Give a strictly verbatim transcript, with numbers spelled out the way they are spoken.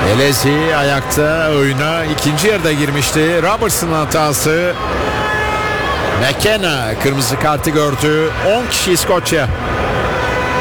Elezi ayakta oyuna ikinci yarıda girmişti. Robertson'ın hatası. McKenna kırmızı kartı gördü. on kişi İskoçya.